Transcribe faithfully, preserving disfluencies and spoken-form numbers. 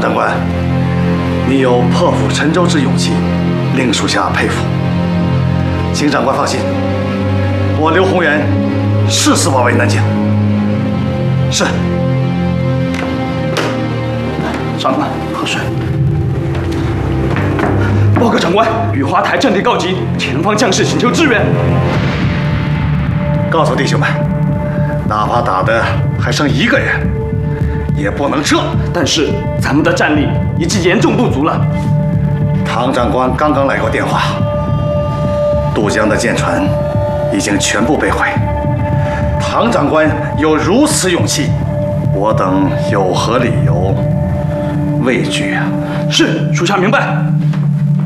长官，你有破釜沉舟之勇气，令属下佩服。请长官放心，我刘宏元誓死保卫南京。是。 长官，喝水。报告长官，雨花台阵地告急，前方将士请求支援。 告诉弟兄们，哪怕打的还剩一个人，也不能撤。 但是咱们的战力已经严重不足了。 唐长官刚刚来过电话，渡江的舰船已经全部被毁。唐长官有如此勇气，我等有何理由畏惧啊？ 是，属下明白。